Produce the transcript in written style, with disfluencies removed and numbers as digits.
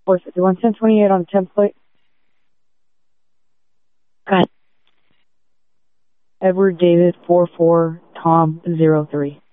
Or 511028 on the template. God. Edward David 44 Tom 03.